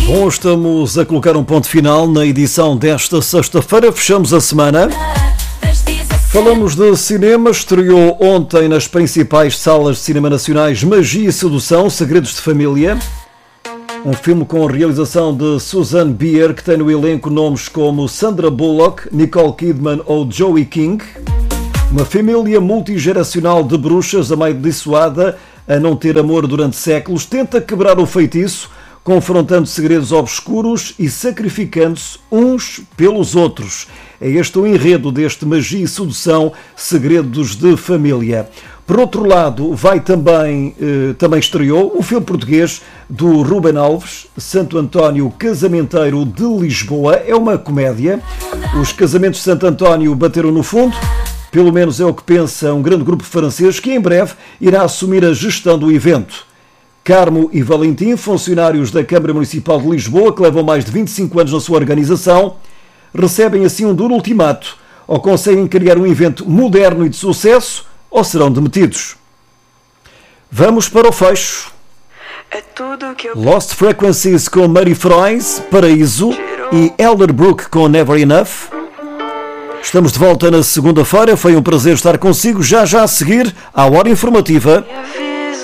Bom, estamos a colocar um ponto final na edição desta sexta-feira. Fechamos a semana. Falamos de cinema. Estreou ontem nas principais salas de cinema nacionais Magia e Sedução, Segredos de Família. Um filme com a realização de Susanne Bier, que tem no elenco nomes como Sandra Bullock, Nicole Kidman ou Joey King. Uma família multigeracional de bruxas, amaldiçoada a não ter amor durante séculos, tenta quebrar o feitiço, confrontando segredos obscuros e sacrificando-se uns pelos outros. É este o enredo deste Magia e Sedução, Segredos de Família. Por outro lado, também estreou um filme português do Ruben Alves, Santo António Casamenteiro de Lisboa. É uma comédia. Os casamentos de Santo António bateram no fundo. Pelo menos é o que pensa um grande grupo francês que em breve irá assumir a gestão do evento. Carmo e Valentim, funcionários da Câmara Municipal de Lisboa, que levam mais de 25 anos na sua organização, recebem assim um duro ultimato. Ou conseguem criar um evento moderno e de sucesso, ou serão demitidos. Vamos para o fecho. Lost Frequencies com Mary Frois, Paraíso, e Elderbrook com Never Enough. Estamos de volta na segunda-feira. Foi um prazer estar consigo. Já a seguir, à hora informativa.